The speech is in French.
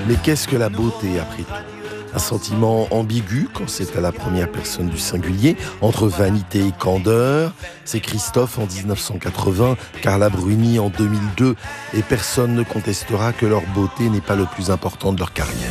Mais qu'est-ce que la beauté après tout ? Un sentiment ambigu quand c'est à la première personne du singulier, entre vanité et candeur. C'est Christophe en 1980, Carla Bruni en 2002, et personne ne contestera que leur beauté n'est pas le plus important de leur carrière.